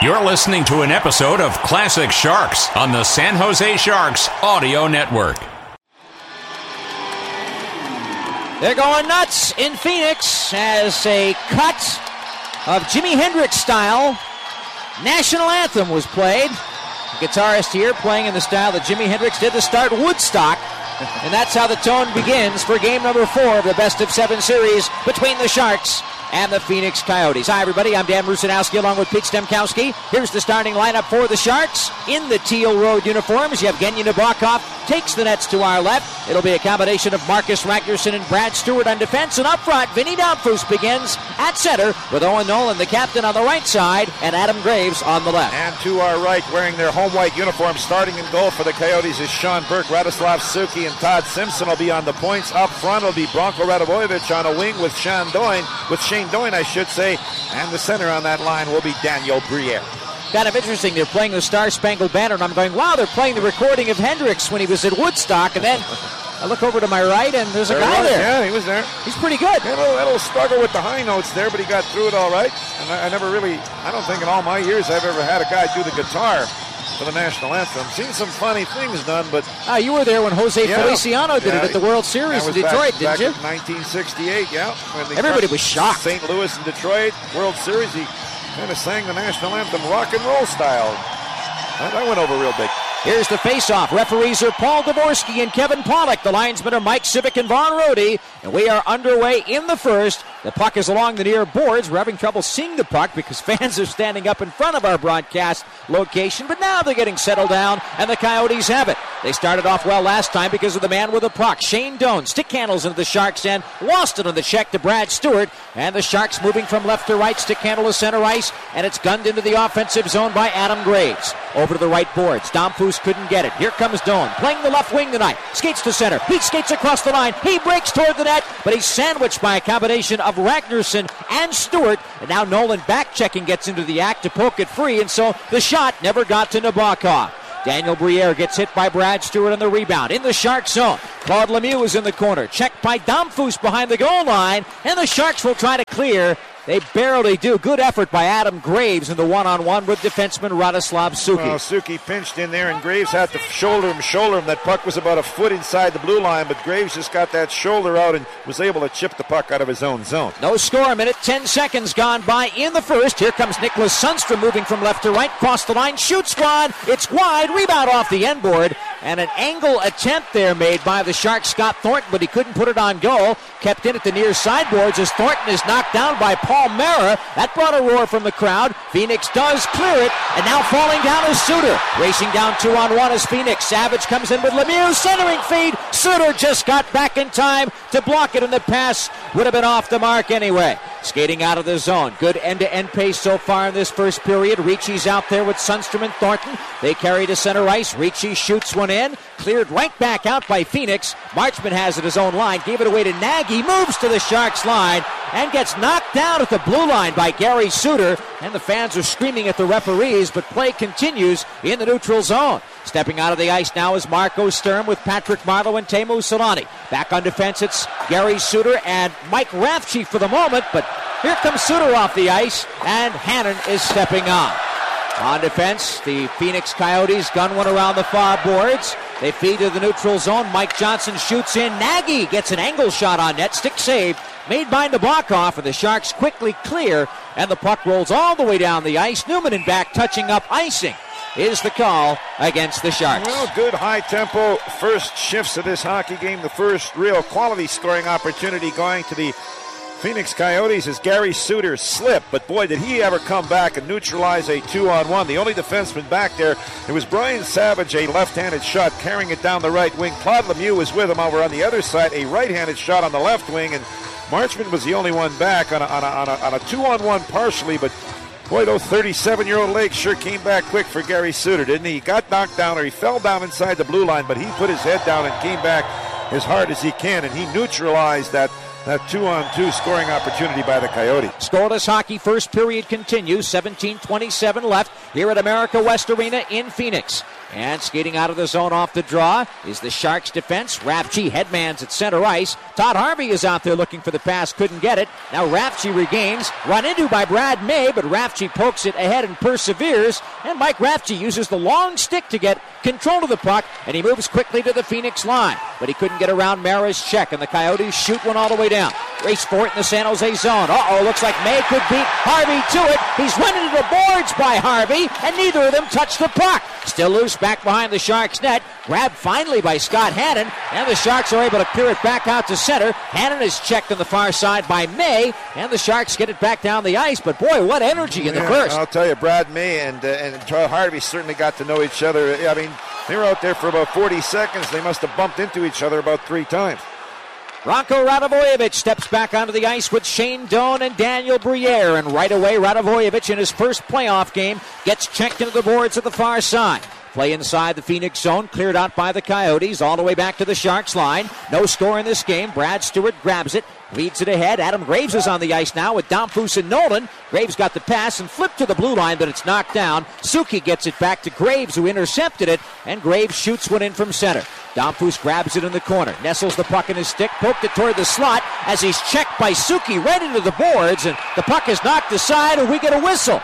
You're listening to an episode of Classic Sharks on the San Jose Sharks Audio Network. They're going nuts in Phoenix as a cut of Jimi Hendrix style national anthem was played. The guitarist here playing in the style that Jimi Hendrix did to start Woodstock. And that's how the tone begins for game number 4 of the best-of-7 series between the Sharks and the Phoenix Coyotes. Hi, everybody. I'm Dan Rusanowski along with Pete Stemkowski. Here's the starting lineup for the Sharks. In the teal road uniforms, Yevgeny Nabokov takes the nets to our left. It'll be a combination of Marcus Ragnarsson and Brad Stewart on defense. And up front, Vinny Damphousse begins at center with Owen Nolan, the captain, on the right side, and Adam Graves on the left. And to our right, wearing their home white uniforms, starting in goal for the Coyotes is Sean Burke. Radoslav Suki and Todd Simpson will be on the points. Up front will be Branko Radivojevic on a wing with Shane Doyne, and the center on that line will be Daniel Briere. Kind of interesting, they're playing the Star Spangled Banner, and I'm going, wow, they're playing the recording of Hendrix when he was at Woodstock, and then I look over to my right, and there's a guy there. Yeah, he was there. He's pretty good. Had a little struggle with the high notes there, but he got through it all right. And I don't think in all my years I've ever had a guy do the guitar for the national anthem. Seen some funny things done, but... you were there when Jose Feliciano did it at the World Series in Detroit, didn't you? Back in 1968, yeah. Everybody was shocked. St. Louis and Detroit, World Series, he kind of sang the national anthem rock and roll style. That went over real big. Here's the face-off. Referees are Paul Dvorsky and Kevin Pollock. The linesmen are Mike Civic and Vaughn Rohde. And we are underway in the first. The puck is along the near boards. We're having trouble seeing the puck because fans are standing up in front of our broadcast location. But now they're getting settled down, and the Coyotes have it. They started off well last time because of the man with the puck. Shane Doan stick handles into the Sharks' end. Lost it on the check to Brad Stewart. And the Sharks moving from left to right. Stick handle to center ice. And it's gunned into the offensive zone by Adam Graves. Over to the right boards. Damphousse couldn't get it. Here comes Doan, playing the left wing tonight. Skates to center. He skates across the line. He breaks toward the net, but he's sandwiched by a combination of Ragnarsson and Stewart. And now Nolan back-checking gets into the act to poke it free, and so the shot never got to Nabokov. Daniel Briere gets hit by Brad Stewart on the rebound. In the Sharks zone, Claude Lemieux is in the corner. Checked by Damphousse behind the goal line, and the Sharks will try to clear. They barely do. Good effort by Adam Graves in the one-on-one with defenseman Radoslav Suki. Well, Suki pinched in there, and Graves had to shoulder him. That puck was about a foot inside the blue line, but Graves just got that shoulder out and was able to chip the puck out of his own zone. No score. A minute, 10 seconds gone by in the first. Here comes Nicholas Sundstrom moving from left to right. Cross the line, shoots one. It's wide. Rebound off the end board. And an angle attempt there made by the Sharks, Scott Thornton, but he couldn't put it on goal. Kept in at the near sideboards as Thornton is knocked down by Paul Mara. That brought a roar from the crowd. Phoenix does clear it, and now falling down is Suter. Racing down 2-on-1 is Phoenix. Savage comes in with Lemieux, centering feed. Suter just got back in time to block it, and the pass would have been off the mark anyway. Skating out of the zone. Good end-to-end pace so far in this first period. Ricci's out there with Sundstrom and Thornton. They carry to center ice. Ricci shoots one in. Cleared right back out by Phoenix. Marchman has it his own line. Gave it away to Nagy. Moves to the Sharks line and gets knocked down at the blue line by Gary Suter. And the fans are screaming at the referees, but play continues in the neutral zone. Stepping out of the ice now is Marco Sturm with Patrick Marleau and Teemu Selanne. Back on defense, it's Gary Suter and Mike Rafchi for the moment, but here comes Suter off the ice, and Hannon is stepping on. On defense, the Phoenix Coyotes gun one around the far boards. They feed to the neutral zone. Mike Johnson shoots in. Nagy gets an angle shot on net. Stick save made by Nabokov, and the Sharks quickly clear, and the puck rolls all the way down the ice. Newman in back touching up icing is the call against the Sharks. Well, good high-tempo first shifts of this hockey game. The first real quality scoring opportunity going to the Phoenix Coyotes as Gary Suter slipped, but boy, did he ever come back and neutralize a 2-on-1. The only defenseman back there, it was Brian Savage, a left-handed shot, carrying it down the right wing. Claude Lemieux was with him over on the other side, a right-handed shot on the left wing, and Marchman was the only one back on a 2-on-1 partially, but boy, those 37-year-old legs sure came back quick for Gary Suter, didn't he? He got knocked down, or he fell down inside the blue line, but he put his head down and came back as hard as he can, and he neutralized that 2-on-2 scoring opportunity by the Coyotes. Scoreless hockey first period continues. 17:27 left here at America West Arena in Phoenix. And skating out of the zone off the draw is the Sharks defense. Rafchi headmans at center ice. Todd Harvey is out there looking for the pass, couldn't get it. Now Rafchi regains, run into by Brad May, but Rafchi pokes it ahead and perseveres. And Mike Rafchi uses the long stick to get control of the puck, and he moves quickly to the Phoenix line. But he couldn't get around Mara's check, and the Coyotes shoot one all the way down. Race for it in the San Jose zone. Looks like May could beat Harvey to it. He's run into the boards by Harvey, and neither of them touch the puck. Still loose back behind the Sharks' net. Grabbed finally by Scott Hannon, and the Sharks are able to clear it back out to center. Hannon is checked on the far side by May, and the Sharks get it back down the ice. But boy, what energy in the first. I'll tell you, Brad May and Todd Harvey certainly got to know each other. I mean, they were out there for about 40 seconds. They must have bumped into each other about 3 times. Ranko Radivojevic steps back onto the ice with Shane Doan and Daniel Briere, and right away Radivojevic in his first playoff game gets checked into the boards at the far side. Play inside the Phoenix zone, cleared out by the Coyotes, all the way back to the Sharks line. No score in this game. Brad Stewart grabs it, leads it ahead. Adam Graves is on the ice now with Domfus and Nolan. Graves got the pass and flipped to the blue line, but it's knocked down. Suki gets it back to Graves, who intercepted it, and Graves shoots one in from center. Domfus grabs it in the corner, nestles the puck in his stick, poked it toward the slot as he's checked by Suki right into the boards, and the puck is knocked aside, and we get a whistle.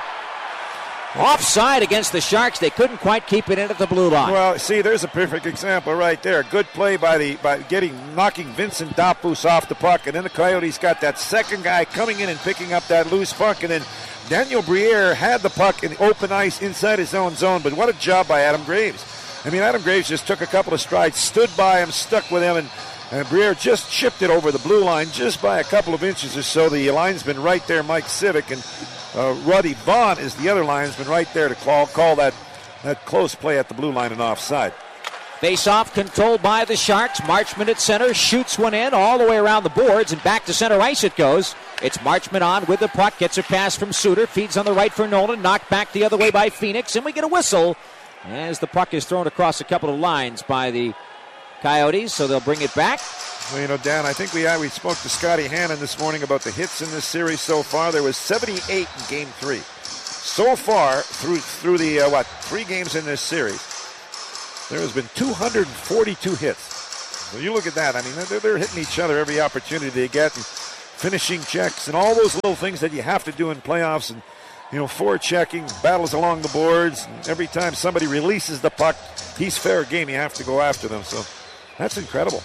Offside against the Sharks. They couldn't quite keep it in at the blue line. Well, see, there's a perfect example right there. Good play by knocking Vincent Domfus off the puck, and then the Coyotes got that second guy coming in and picking up that loose puck, and then Daniel Briere had the puck in open ice inside his own zone. But what a job by Adam Graves. I mean, Adam Graves just took a couple of strides, stood by him, stuck with him, and Briere just chipped it over the blue line just by a couple of inches or so. The linesman right there, Mike Civic, and Ruddy Vaughn is the other linesman right there to call that close play at the blue line and offside. Face-off controlled by the Sharks. Marchman at center, shoots one in all the way around the boards, and back to center ice it goes. It's Marchman on with the puck, gets a pass from Suter, feeds on the right for Nolan, knocked back the other way by Phoenix, and we get a whistle as the puck is thrown across a couple of lines by the Coyotes, so they'll bring it back. Well, you know, Dan, I think we spoke to Scotty Hannon this morning about the hits in this series so far. There was 78 in Game 3. So far, through the, 3 games in this series, there has been 242 hits. So you look at that. I mean, they're hitting each other every opportunity they get, and finishing checks, and all those little things that you have to do in playoffs, and, you know, forechecking, battles along the boards, and every time somebody releases the puck, he's fair game, you have to go after them. So that's incredible.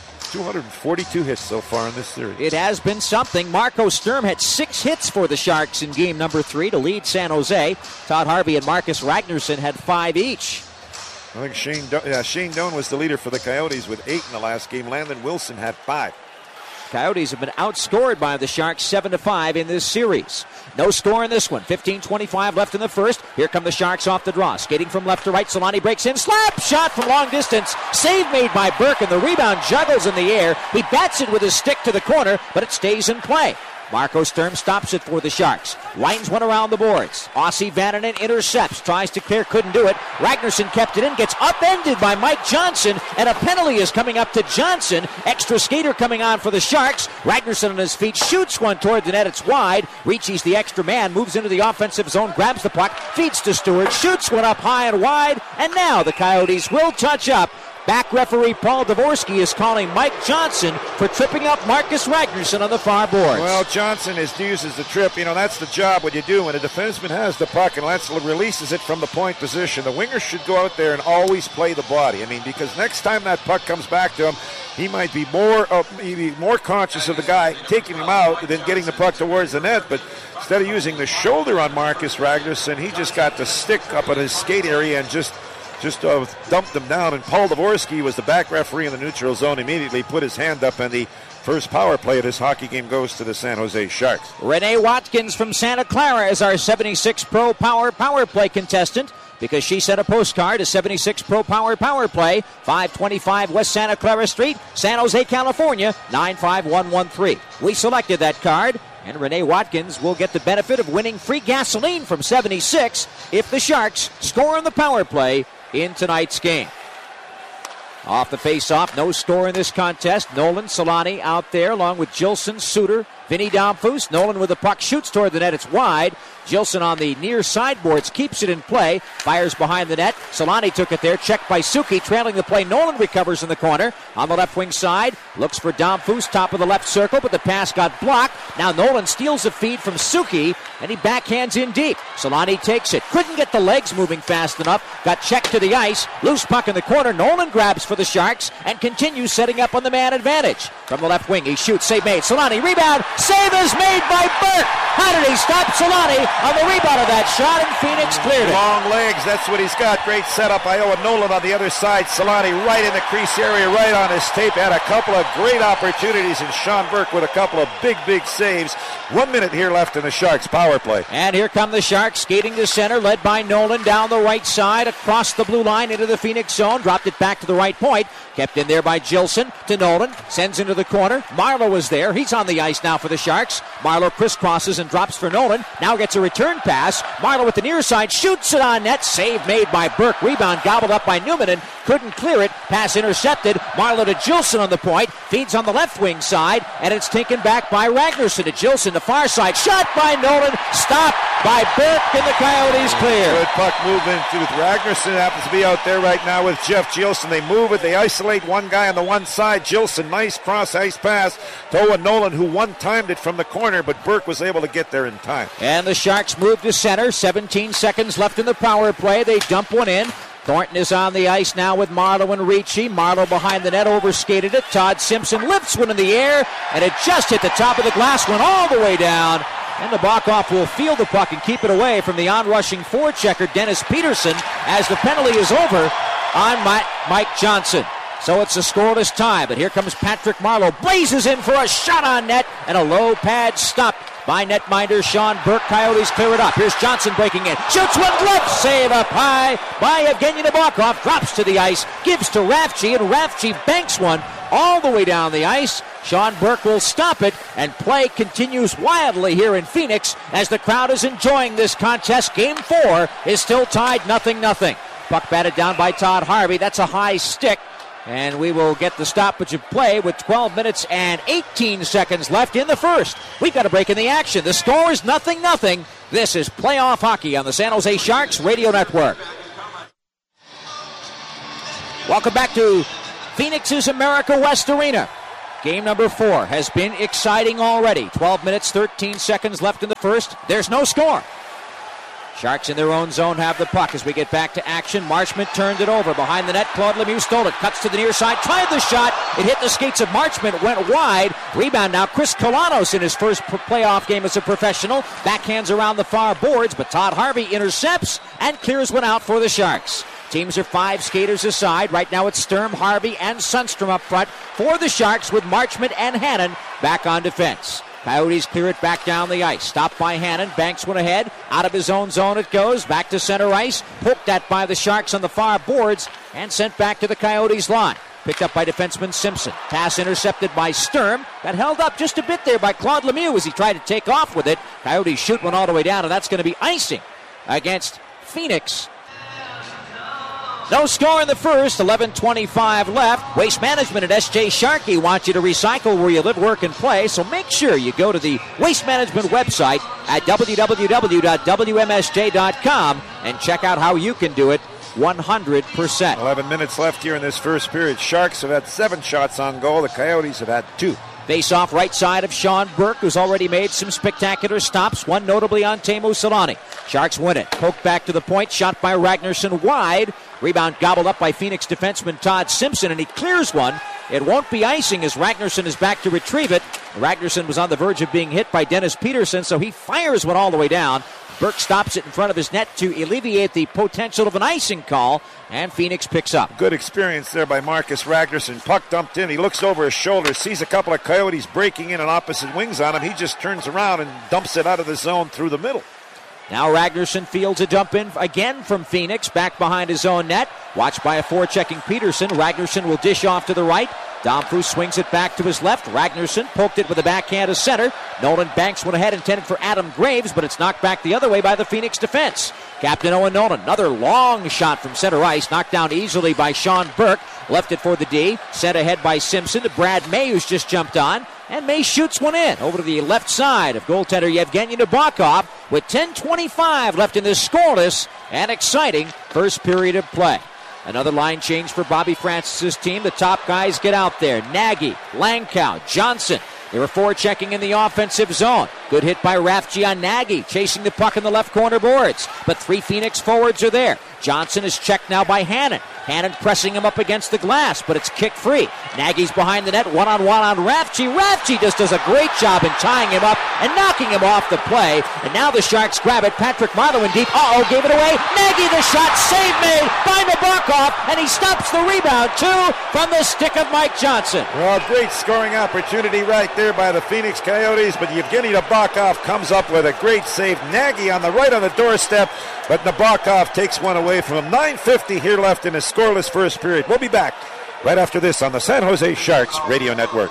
242 hits so far in this series. It has been something. Marco Sturm had 6 hits for the Sharks in game number 3 to lead San Jose. Todd Harvey and Marcus Ragnarsson had 5 each. I think Shane Doan was the leader for the Coyotes with 8 in the last game. Landon Wilson had 5. Coyotes have been outscored by the Sharks 7-5 in this series. No score in this one. 15:25 left in the first. Here come the Sharks off the draw. Skating from left to right. Solani breaks in. Slap shot from long distance. Save made by Burke, and the rebound juggles in the air. He bats it with his stick to the corner, but it stays in play. Marco Sturm stops it for the Sharks. Winds one around the boards. Ossi Vananen intercepts. Tries to clear, couldn't do it. Ragnarsson kept it in. Gets upended by Mike Johnson, and a penalty is coming up to Johnson. Extra skater coming on for the Sharks. Ragnarsson on his feet shoots one toward the net. It's wide. Reaches the extra man. Moves into the offensive zone. Grabs the puck. Feeds to Stewart. Shoots one up high and wide. And now the Coyotes will touch up. Back referee Paul Dvorsky is calling Mike Johnson for tripping up Marcus Ragnarsson on the far boards. Well, Johnson uses the trip. You know, that's the job what you do when a defenseman has the puck and releases it from the point position. The winger should go out there and always play the body. I mean, because next time that puck comes back to him, he might be more conscious of the guy taking him out than getting the puck towards the net. But instead of using the shoulder on Marcus Ragnarsson, he just got the stick up in his skate area and just dumped him down, and Paul Dvorsky was the back referee in the neutral zone, immediately put his hand up, and the first power play of this hockey game goes to the San Jose Sharks. Renee Watkins from Santa Clara is our 76 Pro Power play contestant, because she sent a postcard to 76 Pro Power play, 525 West Santa Clara Street, San Jose, California, 95113. We selected that card, and Renee Watkins will get the benefit of winning free gasoline from 76 if the Sharks score on the power play in tonight's game. Off the face-off, no score in this contest. Nolan Solani out there along with Gilson, Suter, Vinny Domfus. Nolan with the puck, shoots toward the net. It's wide. Gilson on the near sideboards, keeps it in play, fires behind the net. Solani took it there, checked by Suki, trailing the play. Nolan recovers in the corner on the left wing side, looks for Domfus, top of the left circle, but the pass got blocked. Now Nolan steals a feed from Suki, and he backhands in deep. Solani takes it, couldn't get the legs moving fast enough, got checked to the ice, loose puck in the corner. Nolan grabs for the Sharks and continues setting up on the man advantage. From the left wing, he shoots, save made. Solani, rebound, save is made by Burke. How did he stop Solani on the rebound of that shot, and Phoenix cleared it? Long legs, that's what he's got. Great setup by Owen Nolan on the other side. Solani right in the crease area, right on his tape. Had a couple of great opportunities, and Sean Burke with a couple of big saves. 1 minute here left in the Sharks power play. And here come the Sharks skating to center, led by Nolan down the right side, across the blue line into the Phoenix zone. Dropped it back to the right point. Kept in there by Gilson to Nolan. Sends into the corner. Marlowe is there. He's on the ice now for the Sharks. Marlowe crisscrosses and drops for Nolan. Now gets a return pass. Marlowe with the near side. Shoots it on net. Save made by Burke. Rebound gobbled up by Newman and couldn't clear it. Pass intercepted. Marlowe to Gilson on the point. Feeds on the left wing side. And it's taken back by Ragnarsson to Gilson. The far side. Shot by Nolan. Stopped by Burke, and the Coyotes clear. Good puck movement with Ragnarsson. Happens to be out there right now with Jeff Gilson. They move it. They isolate one guy on the one side. Gilson, nice cross-ice pass to Owen Nolan, who one-timed it from the corner, but Burke was able to get there in time. And the Sharks move to center. 17 seconds left in the power play. They dump one in. Thornton is on the ice now with Marlowe and Ricci. Marlowe behind the net, overskated it. Todd Simpson lifts one in the air, and it just hit the top of the glass, went all the way down. And the Bokhoff will field the puck and keep it away from the on-rushing forechecker, Dennis Peterson, as the penalty is over on Mike Johnson. So it's a scoreless tie, but here comes Patrick Marlowe. Blazes in for a shot on net, and a low pad stopped by netminder Sean Burke. Coyotes clear it up. Here's Johnson breaking in. Shoots one, glove save up high by Evgeny Nabokov. Drops to the ice, gives to Rafchi, and Rafchi banks one all the way down the ice. Sean Burke will stop it, and play continues wildly here in Phoenix as the crowd is enjoying this contest. Game 4 is still tied 0-0. Puck batted down by Todd Harvey. That's a high stick. And we will get the stoppage of play with 12 minutes and 18 seconds left in the first. We've got a break in the action. The score is 0-0. This is playoff hockey on the San Jose Sharks Radio Network. Welcome back to Phoenix's America West Arena. Game number 4 has been exciting already. 12 minutes, 13 seconds left in the first. There's no score. Sharks in their own zone have the puck as we get back to action. Marchment turned it over. Behind the net, Claude Lemieux stole it. Cuts to the near side. Tried the shot. It hit the skates of Marchment. Went wide. Rebound now. Chris Kolanos in his first playoff game as a professional. Backhands around the far boards, but Todd Harvey intercepts and clears one out for the Sharks. Teams are 5 skaters aside. Right now it's Sturm, Harvey, and Sundstrom up front for the Sharks with Marchment and Hannon back on defense. Coyotes clear it back down the ice. Stopped by Hannon. Banks one ahead. Out of his own zone it goes. Back to center ice. Poked at by the Sharks on the far boards and sent back to the Coyotes line. Picked up by defenseman Simpson. Pass intercepted by Sturm. Got held up just a bit there by Claude Lemieux as he tried to take off with it. Coyotes shoot one all the way down, and that's going to be icing against Phoenix. No score in the first, 11:25 left. Waste Management at SJ Sharkey wants you to recycle where you live, work, and play, so make sure you go to the Waste Management website at www.wmsj.com and check out how you can do it 100%. 11 minutes left here in this first period. Sharks have had 7 shots on goal. The Coyotes have had 2. Face off right side of Sean Burke, who's already made some spectacular stops, one notably on Teemu Selanne. Sharks win it. Poked back to the point, shot by Ragnarsson wide. Rebound gobbled up by Phoenix defenseman Todd Simpson, and he clears one. It won't be icing as Ragnarsson is back to retrieve it. Ragnarsson was on the verge of being hit by Dennis Peterson, so he fires one all the way down. Burke stops it in front of his net to alleviate the potential of an icing call, and Phoenix picks up. Good experience there by Marcus Ragnarsson. Puck dumped in. He looks over his shoulder, sees a couple of Coyotes breaking in on opposite wings on him. He just turns around and dumps it out of the zone through the middle. Now Ragnarsson fields a dump in again from Phoenix, back behind his own net. Watched by a forechecking Peterson. Ragnarsson will dish off to the right. Domfus swings it back to his left. Ragnarsson poked it with a backhand to center. Nolan banks one ahead, intended for Adam Graves, but it's knocked back the other way by the Phoenix defense. Captain Owen Nolan, another long shot from center ice, knocked down easily by Sean Burke. Left it for the D, sent ahead by Simpson to Brad May, who's just jumped on. And May shoots one in over to the left side of goaltender Yevgeny Nabokov with 10:25 left in this scoreless and exciting first period of play. Another line change for Bobby Francis' team. The top guys get out there. Nagy, Langkow, Johnson. They were forechecking in the offensive zone. Good hit by Rafji on Nagy, chasing the puck in the left corner boards. But 3 Phoenix forwards are there. Johnson is checked now by Hannon. Hannon pressing him up against the glass, but it's kick free. Nagy's behind the net, one-on-one on Rafji. Rafji just does a great job in tying him up and knocking him off the play. And now the Sharks grab it. Patrick Marleau in deep. Gave it away. Nagy the shot, save made by Nabokov, and he stops the rebound, too, from the stick of Mike Johnson. Well, great scoring opportunity right there by the Phoenix Coyotes, but Yevgeny Nabokov comes up with a great save. Nagy on the right on the doorstep, but Nabokov takes one away from him. 9:50 here left in a scoreless first period. We'll be back right after this on the San Jose Sharks Radio Network.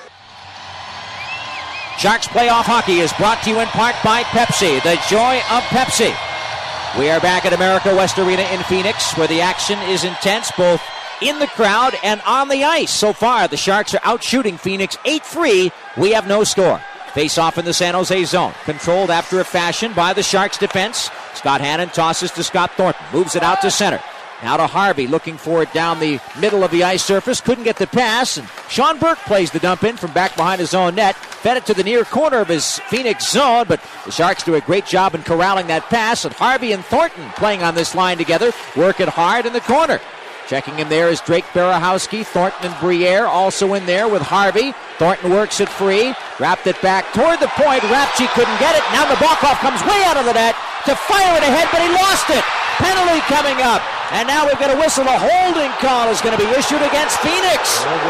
Sharks Playoff Hockey is brought to you in part by Pepsi, the joy of Pepsi. We are back at America West Arena in Phoenix, where the action is intense, both in the crowd and on the ice. So far, the Sharks are out shooting Phoenix 8-3. We have no score. Face-off in the San Jose zone. Controlled after a fashion by the Sharks defense. Scott Hannon tosses to Scott Thornton. Moves it out to center. Now to Harvey, looking for it down the middle of the ice surface. Couldn't get the pass, and Sean Burke plays the dump in from back behind his own net. Fed it to the near corner of his Phoenix zone, but the Sharks do a great job in corralling that pass. And Harvey and Thornton playing on this line together, work it hard in the corner. Checking him there is Drake Barahowski. Thornton and Briere also in there with Harvey. Thornton works it free. Wrapped it back toward the point. Rafji couldn't get it. Now Nabokov comes way out of the net to fire it ahead, but he lost it. Penalty coming up. And now we've got a whistle. A holding call is going to be issued against Phoenix. Oh,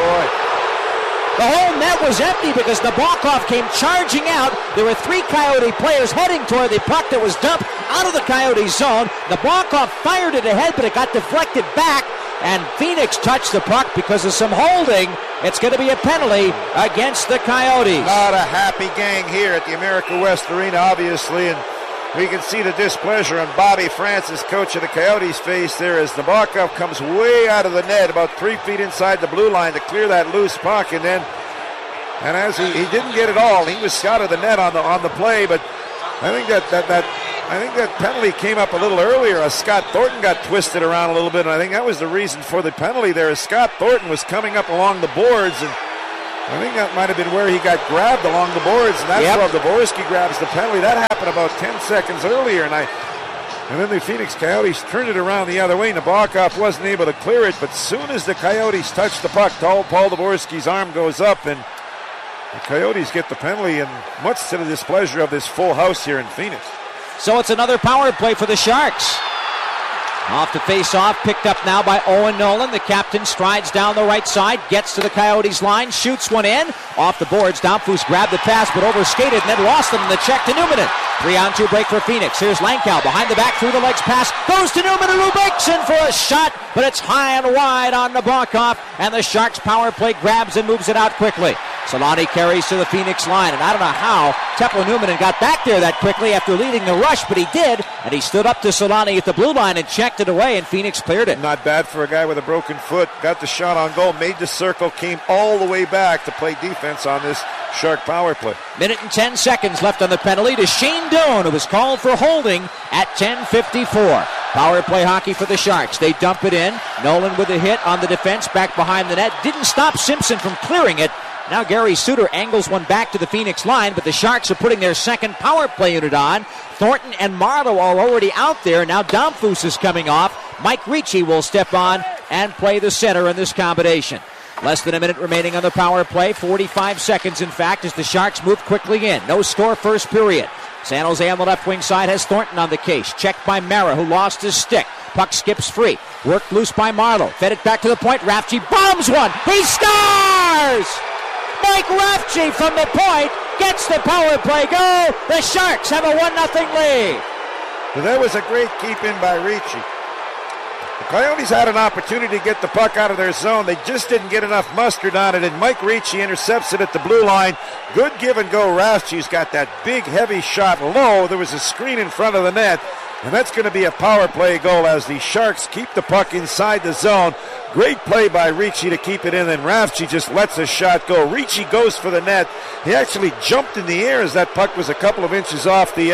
boy. The whole net was empty because Nabokov came charging out. There were 3 Coyote players heading toward the puck that was dumped out of the Coyote zone. Nabokov fired it ahead, but it got deflected back. And Phoenix touched the puck because of some holding. It's going to be a penalty against the Coyotes. Not a happy gang here at the America West Arena, obviously, and we can see the displeasure on Bobby Francis, coach of the Coyotes' face there, as Nabokov comes way out of the net, about 3 feet inside the blue line to clear that loose puck, and as he didn't get it all, he was out of the net on the play, but I think that penalty came up a little earlier as Scott Thornton got twisted around a little bit, and I think that was the reason for the penalty there, as Scott Thornton was coming up along the boards, and I think that might have been where he got grabbed along the boards, and that's where Dvorsky grabs the penalty. That happened about 10 seconds earlier, and then the Phoenix Coyotes turned it around the other way. Nabokov wasn't able to clear it, but soon as the Coyotes touch the puck, Paul Dvorsky's arm goes up, and the Coyotes get the penalty, and much to the displeasure of this full house here in Phoenix. So it's another power play for the Sharks. Off the face-off, picked up now by Owen Nolan. The captain strides down the right side, gets to the Coyotes line, shoots one in. Off the boards, Damphus grabbed the pass, but overskated and then lost it in the check to Newman. 3-on-2 break for Phoenix. Here's Langkow behind the back, through the legs pass, goes to Newman, who breaks in for a shot, but it's high and wide on Nabokov, and the Sharks power play grabs and moves it out quickly. Solani carries to the Phoenix line, and I don't know how Teppo Newman got back there that quickly after leading the rush, but he did, and he stood up to Solani at the blue line and checked it away, and Phoenix cleared it. Not bad for a guy with a broken foot. Got the shot on goal, made the circle, came all the way back to play defense on this Shark power play. Minute and 10 seconds left on the penalty to Shane Doan, who was called for holding at 10:54. Power play hockey for the Sharks. They dump it in. Nolan with a hit on the defense back behind the net. Didn't stop Simpson from clearing it. Now Gary Suter angles one back to the Phoenix line, but the Sharks are putting their second power play unit on. Thornton and Marleau are already out there. Now Damphus is coming off. Mike Ricci will step on and play the center in this combination. Less than a minute remaining on the power play. 45 seconds, in fact, as the Sharks move quickly in. No score first period. San Jose on the left wing side has Thornton on the case. Checked by Mara, who lost his stick. Puck skips free. Worked loose by Marleau. Fed it back to the point. Rafji bombs one. He scores! Mike Rafji from the point gets the power play goal. The Sharks have a 1-0 lead. Well, that was a great keep-in by Ricci. The Coyotes had an opportunity to get the puck out of their zone. They just didn't get enough mustard on it, and Mike Ricci intercepts it at the blue line. Good give and go. Rafji's got that big, heavy shot low. There was a screen in front of the net, And that's going to be a power play goal as the Sharks keep the puck inside the zone. Great play by Ricci to keep it in, and Rafchi just lets a shot go. Ricci goes for the net. He actually jumped in the air as that puck was a couple of inches off the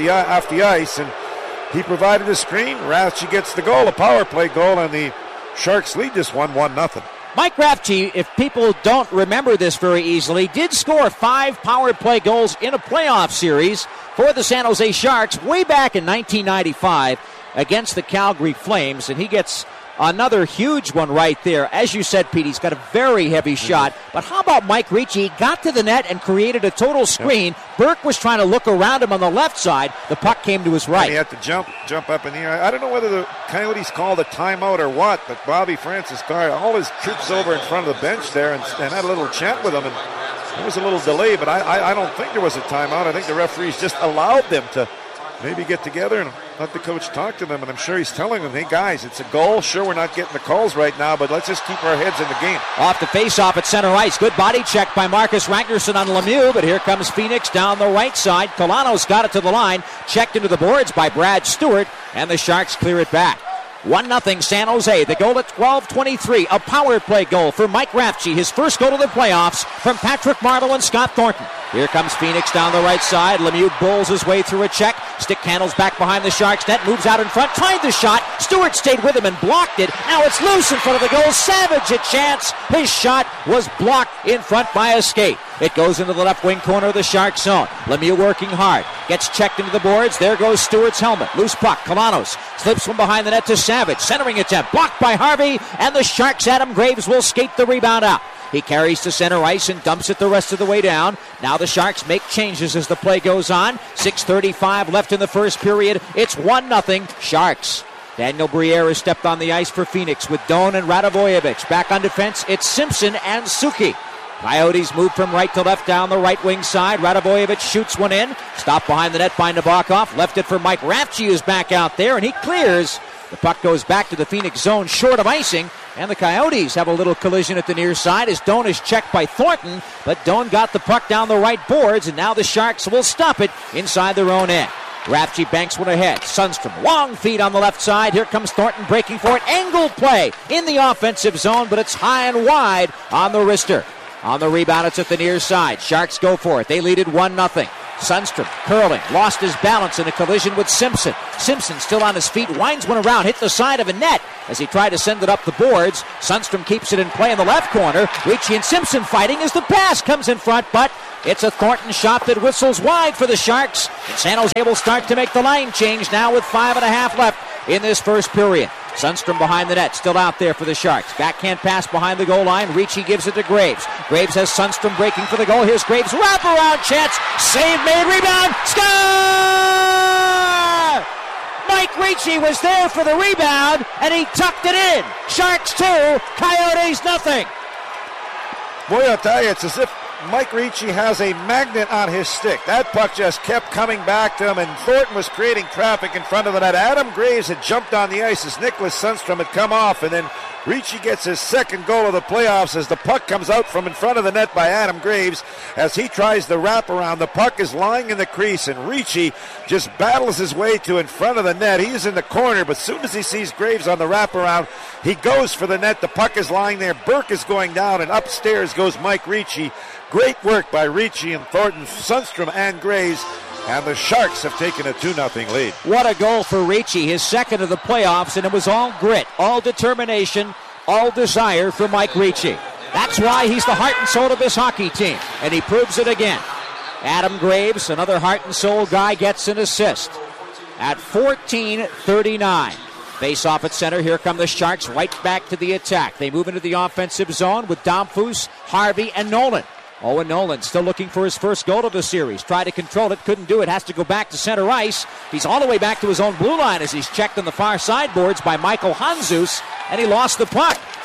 ice, and he provided a screen. Rafchi gets the goal, a power play goal, and the Sharks lead this one 1-0. Mike Rafchi, if people don't remember this very easily, did score 5 power play goals in a playoff series for the San Jose Sharks way back in 1995 against the Calgary Flames, and he gets another huge one right there. As you said, Pete, he's got a very heavy shot. But how about Mike Ricci? He got to the net and created a total screen. Yep. Burke was trying to look around him on the left side. The puck came to his right. And he had to jump up in the air. I don't know whether the Coyotes called a timeout or what, but Bobby Francis got all his troops over in front of the bench there and had a little chat with them. And there was a little delay, but I don't think there was a timeout. I think the referees just allowed them to maybe get together and let the coach talk to them, and I'm sure he's telling them, hey guys, it's a goal. Sure, we're not getting the calls right now, but let's just keep our heads in the game. Off the face-off at center ice. Good body check by Marcus Ragnarsson on Lemieux, but here comes Phoenix down the right side. Colanos got it to the line, checked into the boards by Brad Stewart, and the Sharks clear it back. 1-0 San Jose. The goal at 12:23. A power play goal for Mike Rafchi. His first goal of the playoffs from Patrick Marleau and Scott Thornton. Here comes Phoenix down the right side. Lemieux bowls his way through a check. Stick handles back behind the Sharks net. Moves out in front. Tried the shot. Stewart stayed with him and blocked it. Now it's loose in front of the goal. Savage a chance. His shot was blocked in front by a skate. It goes into the left wing corner of the Sharks zone. Lemieux working hard. Gets checked into the boards. There goes Stewart's helmet. Loose puck. Colanos slips from behind the net to Savage. Centering attempt. Blocked by Harvey. And the Sharks' Adam Graves will skate the rebound out. He carries to center ice and dumps it the rest of the way down. Now the Sharks make changes as the play goes on. 6:35 left in the first period. It's 1-0 Sharks. Daniel Briere has stepped on the ice for Phoenix with Doan and Radivojevic. Back on defense, it's Simpson and Suki. Coyotes move from right to left down the right wing side. Radivojevic shoots one in. Stopped behind the net by Nabokov. Left it for Mike Rafchi, who's back out there, and he clears. The puck goes back to the Phoenix zone short of icing, and the Coyotes have a little collision at the near side as Doan is checked by Thornton, but Doan got the puck down the right boards, and now the Sharks will stop it inside their own end. Rafchi banks one ahead. Sundstrom, long feed on the left side. Here comes Thornton breaking for it. Angled play in the offensive zone, but it's high and wide on the wrister. On the rebound, it's at the near side. Sharks go for it. They lead it 1-0. Sundstrom curling, lost his balance in a collision with Simpson. Simpson still on his feet, winds one around, hit the side of a net as he tried to send it up the boards. Sundstrom keeps it in play in the left corner. Ricci and Simpson fighting as the pass comes in front, but it's a Thornton shot that whistles wide for the Sharks. And San Jose will start to make the line change now with 5.5 left in this first period. Sundstrom behind the net, still out there for the Sharks. Backhand pass behind the goal line. Ricci gives it to Graves. Graves has Sundstrom breaking for the goal. Here's Graves. Wraparound chance. Save made. Rebound. Score! Mike Ricci was there for the rebound, and he tucked it in. Sharks 2, Coyotes nothing. Boy, I'll tell you, it's as if Mike Ricci has a magnet on his stick. That puck just kept coming back to him, and Thornton was creating traffic in front of the net. Adam Graves had jumped on the ice as Nicholas Sundstrom had come off, and then Ricci gets his second goal of the playoffs as the puck comes out from in front of the net by Adam Graves as he tries the wraparound. The puck is lying in the crease, and Ricci just battles his way to in front of the net. He's in the corner, but as soon as he sees Graves on the wraparound, he goes for the net. The puck is lying there. Burke is going down, and upstairs goes Mike Ricci. Great work by Ricci and Thornton, Sundstrom and Graves, and the Sharks have taken a 2-0 lead. What a goal for Ricci, his second of the playoffs, and it was all grit, all determination, all desire for Mike Ricci. That's why he's the heart and soul of this hockey team, and he proves it again. Adam Graves, another heart and soul guy, gets an assist at 14:39. Face off at center. Here come the Sharks right back to the attack. They move into the offensive zone with Domfus, Harvey, and Nolan. Owen Nolan still looking for his first goal of the series. Tried to control it, couldn't do it. Has to go back to center ice. He's all the way back to his own blue line as he's checked on the far sideboards by Michael Hanzus, and he lost the puck.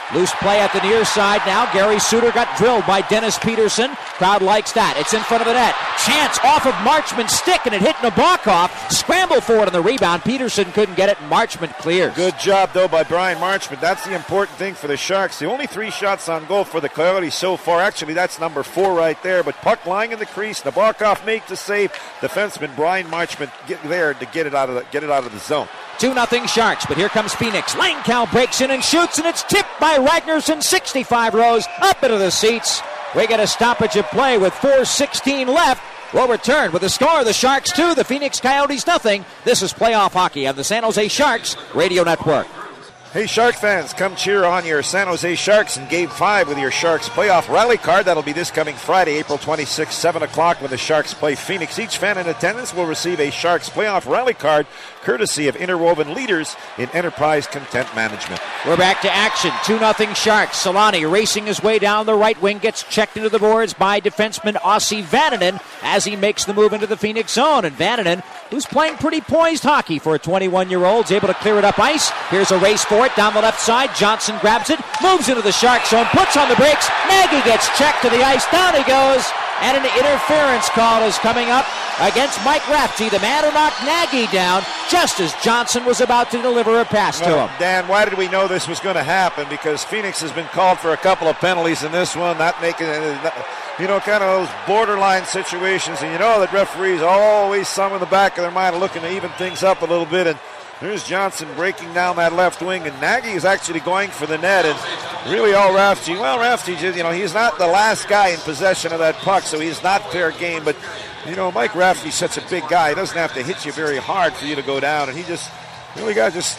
Loose play at the near side now. Gary Suter got drilled by Dennis Peterson. Crowd likes that. It's in front of the net. Chance off of Marchment's stick, and it hit Nabokov. Scramble for it on the rebound. Peterson couldn't get it, and Marchment clears. Good job, though, by Brian Marchment. That's the important thing for the Sharks. The only 3 shots on goal for the Coyotes so far. Actually, that's number 4 right there. But puck lying in the crease. Nabokov makes the save. Defenseman Brian Marchment get there to get it out of the zone. 2-0 Sharks, but here comes Phoenix. Langkow breaks in and shoots, and it's tipped by Ragnarsson. 65 rows up into the seats. We get a stoppage of play with 4:16 left. We'll return with the score. The Sharks 2, the Phoenix Coyotes nothing. This is playoff hockey on the San Jose Sharks Radio Network. Hey, Shark fans, come cheer on your San Jose Sharks in Game 5 with your Sharks playoff rally card. That'll be this coming Friday, April 26, 7 o'clock when the Sharks play Phoenix. Each fan in attendance will receive a Sharks playoff rally card courtesy of Interwoven Leaders in Enterprise Content Management. We're back to action. 2-0 Sharks. Solani racing his way down the right wing, gets checked into the boards by defenseman Ossi Vananen as he makes the move into the Phoenix zone. And Vananen, who's playing pretty poised hockey for a 21-year-old, is able to clear it up ice. Here's a race for it down the left side. Johnson grabs it, moves into the Shark zone, puts on the brakes. Nagy gets checked to the ice. Down he goes. And an interference call is coming up against Mike Rafferty, the man who knocked Nagy down just as Johnson was about to deliver a pass to him. Dan, why did we know this was going to happen? Because Phoenix has been called for a couple of penalties in this one, not making kind of those borderline situations. And that referees always some in the back of their mind are looking to even things up a little bit. And there's Johnson breaking down that left wing, and Nagy is actually going for the net. And really all Rafferty, he's not the last guy in possession of that puck, so he's not fair game. But, Mike Rafferty's such a big guy. He doesn't have to hit you very hard for you to go down. And he just really got the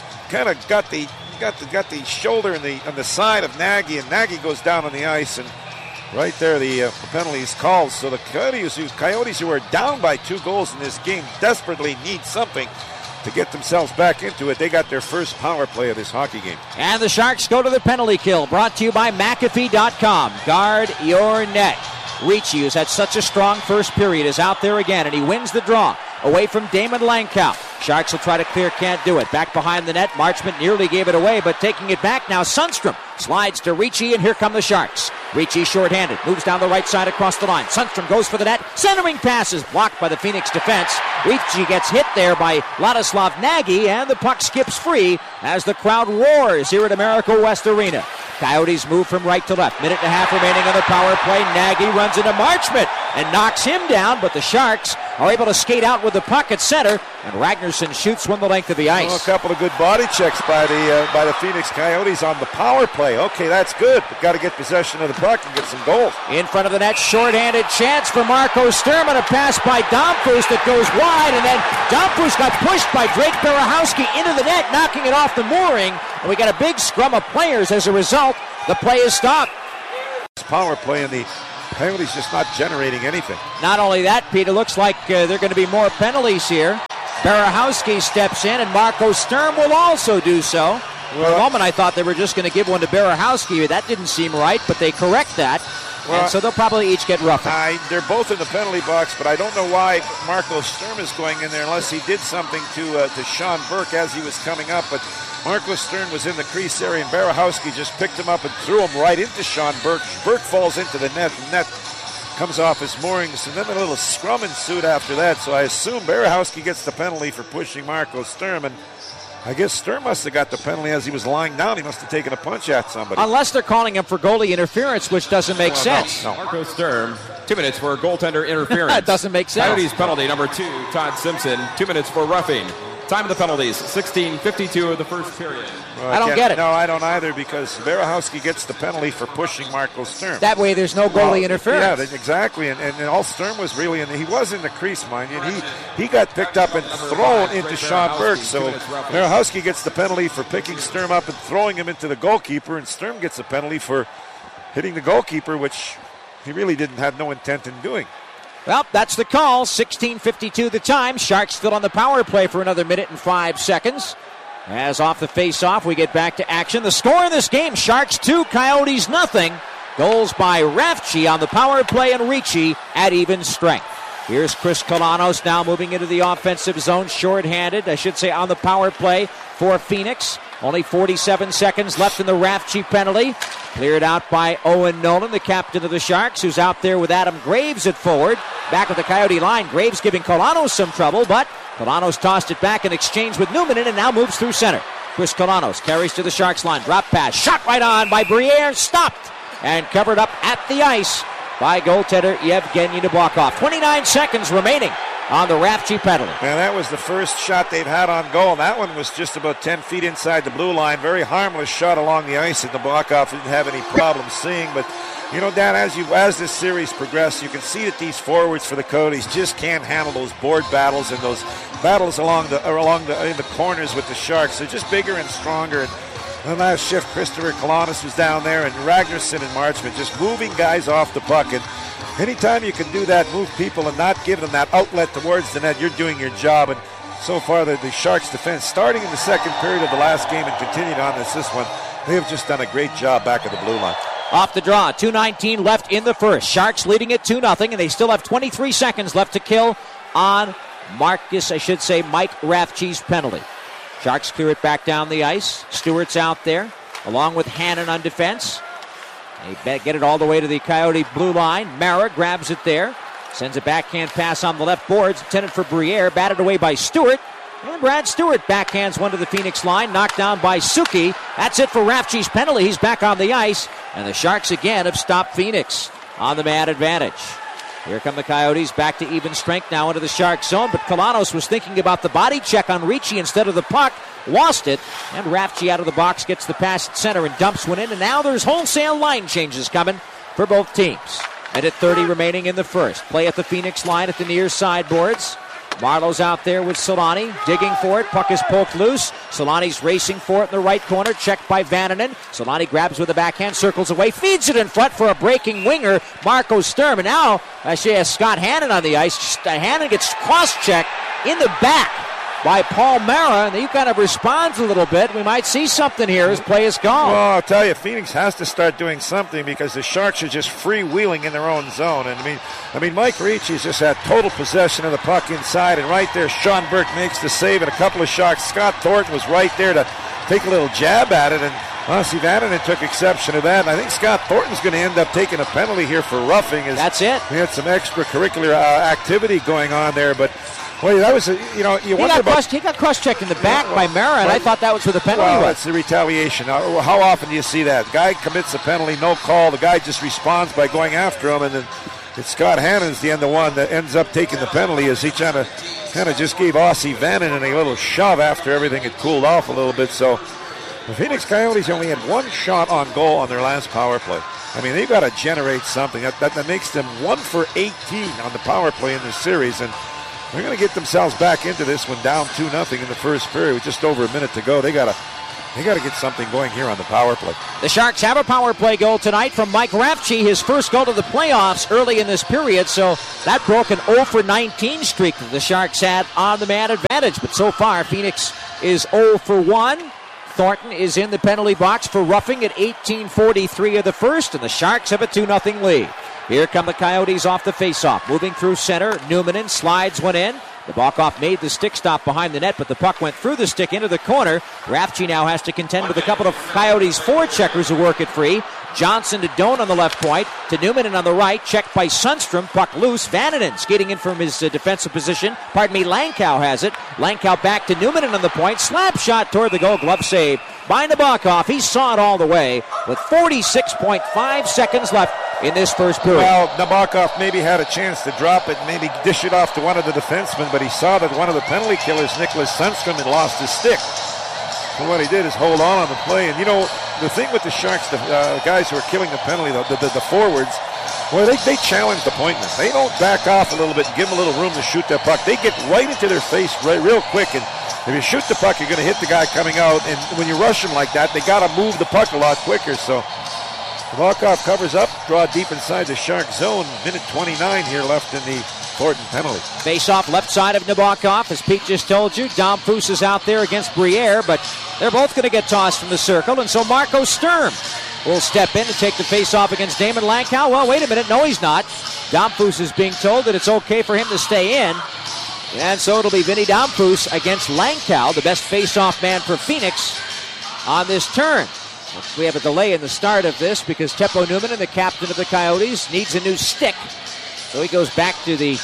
shoulder on the side of Nagy, and Nagy goes down on the ice. And right there, the penalty is called. So the Coyotes, who are down by 2 goals in this game, desperately need something to get themselves back into it. They got their first power play of this hockey game. And the Sharks go to the penalty kill, brought to you by McAfee.com. Guard your net. Ricci, who's had such a strong first period, is out there again, and he wins the draw away from Damon Langkow. Sharks will try to clear, can't do it. Back behind the net, Marchment nearly gave it away, but taking it back now, Sundstrom slides to Ricci, and here come the Sharks. Ricci shorthanded, moves down the right side across the line. Sundstrom goes for the net. Centering pass is blocked by the Phoenix defense. Ricci gets hit there by Ladislav Nagy, and the puck skips free as the crowd roars here at America West Arena. Coyotes move from right to left. Minute and a half remaining on the power play. Nagy runs into Marchment and knocks him down, but the Sharks are able to skate out with the puck at center, and Ragnarsson shoots one the length of the ice. A couple of good body checks by the Phoenix Coyotes on the power play. Okay, that's good, but got to get possession of the puck and get some goals. In front of the net, shorthanded chance for Marco Sturm, and a pass by Domfus that goes wide, and then Domfus got pushed by Drake Berehowski into the net, knocking it off the mooring, and we got a big scrum of players as a result. The play is stopped. Power play, and the Coyotes just not generating anything. Not only that, Pete, it looks like there are going to be more penalties here. Berehowski steps in, and Marco Sturm will also do so. For a moment, I thought they were just going to give one to Berehowski. That didn't seem right, but they correct that. And so they'll probably each get roughed. They're both in the penalty box, but I don't know why Marco Sturm is going in there unless he did something to Sean Burke as he was coming up. But Marco Sturm was in the crease area, and Berehowski just picked him up and threw him right into Sean Burke. Burke falls into the net. The net comes off his moorings, and then a little scrum ensued after that. So I assume Berehowski gets the penalty for pushing Marco Sturm, and I guess Sturm must have got the penalty as he was lying down. He must have taken a punch at somebody. Unless they're calling him for goalie interference, which doesn't make sense. No. Marco Sturm, 2 minutes for goaltender interference. That doesn't make sense. Coyotes penalty number 2, Todd Simpson, 2 minutes for roughing. Time of the penalties, 16:52 of the first period. Well, I don't get it. No, I don't either, because Berehowski gets the penalty for pushing Marco Sturm. That way there's no goalie interference. Yeah, exactly. And all Sturm was really he was in the crease, mind you. He got picked up and thrown into Sean Burke. So Berehowski gets the penalty for picking Sturm up and throwing him into the goalkeeper, and Sturm gets a penalty for hitting the goalkeeper, which he really didn't have no intent in doing. Well, that's the call. 16:52 the time. Sharks still on the power play for another minute and 5 seconds. As off the face-off, we get back to action. The score in this game, Sharks 2, Coyotes nothing. Goals by Rafferty on the power play and Ricci at even strength. Here's Chris Kalanos now moving into the offensive zone, short-handed, I should say, on the power play for Phoenix. Only 47 seconds left in the Rafchi penalty. Cleared out by Owen Nolan, the captain of the Sharks, who's out there with Adam Graves at forward. Back at the Coyote line, Graves giving Kolanos some trouble, but Kolanos tossed it back in exchange with Newman and now moves through center. Chris Kolanos carries to the Sharks line. Drop pass. Shot right on by Briere. Stopped and covered up at the ice by goaltender Yevgeny Nabokov. 29 seconds remaining on the Rafchi penalty. And that was the first shot they've had on goal. And that one was just about 10 feet inside the blue line. Very harmless shot along the ice that Nabokov didn't have any problem seeing. But, you know, Dan, as this series progressed, you can see that these forwards for the Coyotes just can't handle those board battles and those battles in the corners with the Sharks. They're just bigger and stronger. And the last shift, Christopher Kolanos was down there, and Ragnarsson and Marchment just moving guys off the puck. And anytime you can do that, move people and not give them that outlet towards the net, you're doing your job. And so far, the Sharks defense, starting in the second period of the last game and continued on this one, they have just done a great job back at the blue line. Off the draw, 2:19 left in the first. Sharks leading it 2-0, and they still have 23 seconds left to kill on Mike Rafchi's penalty. Sharks clear it back down the ice. Stewart's out there, along with Hannon on defense. They get it all the way to the Coyote blue line. Mara grabs it there. Sends a backhand pass on the left boards, intended for Briere. Batted away by Stewart. And Brad Stewart backhands one to the Phoenix line. Knocked down by Suki. That's it for Rafchi's penalty. He's back on the ice. And the Sharks again have stopped Phoenix on the man advantage. Here come the Coyotes back to even strength now into the Shark zone, but Kolanos was thinking about the body check on Ricci instead of the puck, lost it, and Rafchi out of the box gets the pass at center and dumps one in, and now there's wholesale line changes coming for both teams. Minute 30 remaining in the first. Play at the Phoenix line at the near sideboards. Marlowe's out there with Solani, digging for it. Puck is poked loose. Solani's racing for it in the right corner, checked by Vananen. Solani grabs with the backhand, circles away, feeds it in front for a breaking winger, Marco Sturm. And now, she has Scott Hannon on the ice. Hannon gets cross-checked in the back by Paul Mara, and he kind of responds a little bit. We might see something here as play is gone. Well, I'll tell you, Phoenix has to start doing something because the Sharks are just freewheeling in their own zone. And I mean, Mike Ricci's just had total possession of the puck inside, and right there, Sean Burke makes the save, and a couple of shots. Scott Thornton was right there to take a little jab at it, and Ossi Vananen took exception to that. And I think Scott Thornton's going to end up taking a penalty here for roughing. That's it. We had some extracurricular activity going on there, but well, that was, you wonder about... He got cross-checked in the back by Mara, and I thought that was for the penalty. Well, that's the retaliation. How often do you see that? The guy commits a penalty, no call. The guy just responds by going after him, and then it's Scott Hannon's the one that ends up taking the penalty as he kind of just gave Ossi Vananen a little shove after everything had cooled off a little bit. So the Phoenix Coyotes only had one shot on goal on their last power play. I mean, they've got to generate something. That makes them 1 for 18 on the power play in this series, and they're going to get themselves back into this one down 2-0 in the first period with just over a minute to go. They got to get something going here on the power play. The Sharks have a power play goal tonight from Mike Rafchi, his first goal to the playoffs early in this period, so that broke an 0 for 19 streak that the Sharks had on the man advantage. But so far, Phoenix is 0 for 1. Thornton is in the penalty box for roughing at 18:43 of the first, and the Sharks have a 2-0 lead. Here come the Coyotes off the faceoff. Moving through center, Newmanen slides one in. Nabokov made the stick stop behind the net, but the puck went through the stick into the corner. Rafchi now has to contend with a couple of Coyotes forecheckers who work it free. Johnson to Doan on the left point, to Newmanen on the right, checked by Sundstrom, puck loose. Vananen skating in from his defensive position. Lankow has it. Lankow back to Newmanen on the point. Slap shot toward the goal, glove save by Nabokov. He saw it all the way with 46.5 seconds left in this first period. Well, Nabokov maybe had a chance to drop it, maybe dish it off to one of the defensemen, but he saw that one of the penalty killers, Nicholas Sundstrom, had lost his stick. So what he did is hold on the play. And, the thing with the Sharks, the guys who are killing the penalty, the forwards, well, they challenge the point man. They don't back off a little bit and give them a little room to shoot their puck. They get right into their face real quick, and if you shoot the puck, you're going to hit the guy coming out. And when you rush him like that, they got to move the puck a lot quicker. So Nabokov covers up, draw deep inside the Shark zone. Minute 29 here left in the Thornton penalty. Face off left side of Nabokov, as Pete just told you. Dom Foose is out there against Briere, but they're both going to get tossed from the circle, and so Marco Sturm will step in to take the face off against Damon Lankow. Well, wait a minute, no he's not. Dom Foose is being told that it's okay for him to stay in, and so it'll be Vinny Dom Foose against Lankow, the best face-off man for Phoenix. on this turn. We have a delay in the start of this because Teppo Newman, the captain of the Coyotes, needs a new stick. So he goes back to the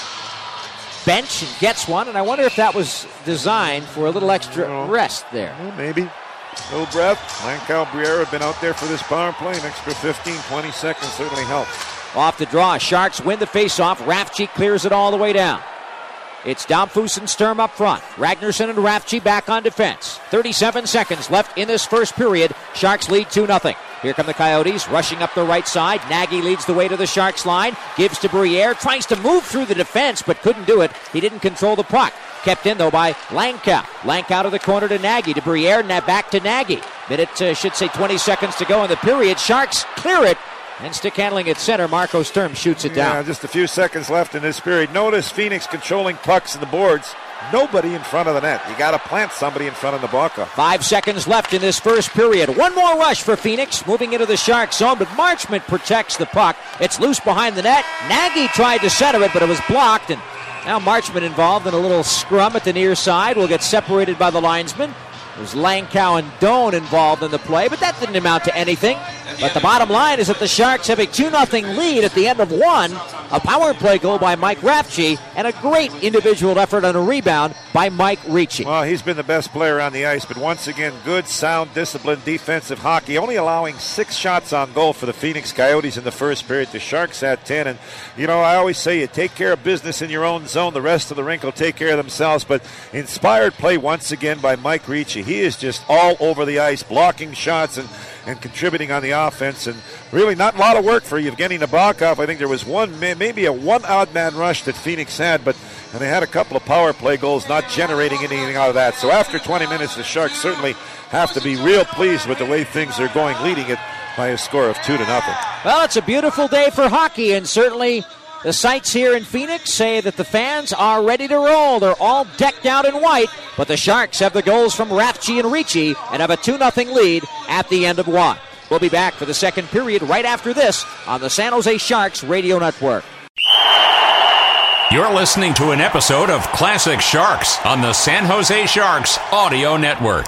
bench and gets one, and I wonder if that was designed for a little extra rest there. Well, maybe. No breath. Langkow Briere have been out there for this power play. An extra 15, 20 seconds certainly helps. Off the draw, Sharks win the faceoff. Rafchi clears it all the way down. It's Domfus and Sturm up front. Ragnarsson and Rafchi back on defense. 37 seconds left in this first period. Sharks lead 2-0. Here come the Coyotes rushing up the right side. Nagy leads the way to the Sharks line. Gives to Briere. Tries to move through the defense but couldn't do it. He didn't control the puck. Kept in, though, by Langkow. Langkow to the corner to Nagy. To Briere, and back to Nagy. Should say 20 seconds to go in the period. Sharks clear it. And stick handling at center. Marco Sturm shoots it down. Yeah, just a few seconds left in this period. Notice Phoenix controlling pucks in the boards. Nobody in front of the net. You got to plant somebody in front of the Nabokov. 5 seconds left in this first period. One more rush for Phoenix, moving into the Sharks zone, but Marchment protects the puck. It's loose behind the net. Nagy tried to center it, but it was blocked, and now Marchment involved in a little scrum at the near side. Will get separated by the linesman. There's Langkow and Doan involved in the play, but that didn't amount to anything. But the bottom line is that the Sharks have a 2-0 lead at the end of one. A power play goal by Mike Rafchi, and a great individual effort on a rebound by Mike Ricci. Well, he's been the best player on the ice, but once again, good, sound, disciplined defensive hockey. Only allowing 6 shots on goal for the Phoenix Coyotes in the first period. The Sharks had 10, and, I always say you take care of business in your own zone. The rest of the rink will take care of themselves, but inspired play once again by Mike Ricci. He is just all over the ice, blocking shots and contributing on the offense, and really not a lot of work for Evgeny Nabokov. I think there was maybe a one odd man rush that Phoenix had, and they had a couple of power play goals, not generating anything out of that. So after 20 minutes, the Sharks certainly have to be real pleased with the way things are going, leading it by a score of 2-0. Well, it's a beautiful day for hockey, and certainly the sights here in Phoenix say that the fans are ready to roll. They're all decked out in white, but the Sharks have the goals from Rafchi and Ricci and have a 2-0 lead at the end of one. We'll be back for the second period right after this on the San Jose Sharks Radio Network. You're listening to an episode of Classic Sharks on the San Jose Sharks Audio Network.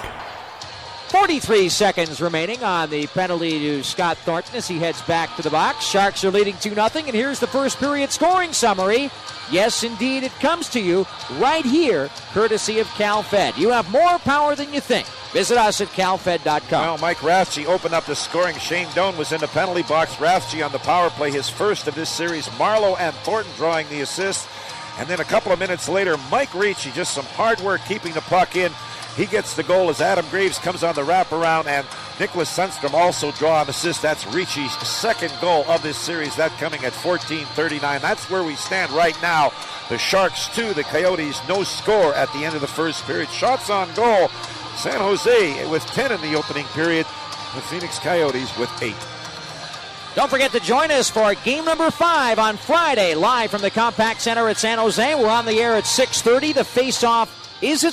43 seconds remaining on the penalty to Scott Thornton as he heads back to the box. Sharks are leading 2-0, and here's the first period scoring summary. Yes, indeed, it comes to you right here, courtesy of CalFed. You have more power than you think. Visit us at calfed.com. Well, Mike Rafchi opened up the scoring. Shane Doan was in the penalty box. Rafchi on the power play, his first of this series. Marlowe and Thornton drawing the assist. And then a couple of minutes later, Mike Ricci, just some hard work keeping the puck in. He gets the goal as Adam Graves comes on the wraparound, and Nicholas Sundstrom also draw an assist. That's Ricci's second goal of this series, that coming at 14:39. That's where we stand right now. The Sharks 2, the Coyotes no score at the end of the first period. Shots on goal, San Jose with 10 in the opening period. The Phoenix Coyotes with 8. Don't forget to join us for game number 5 on Friday, live from the Compaq Center at San Jose. We're on the air at 6:30. The face-off is at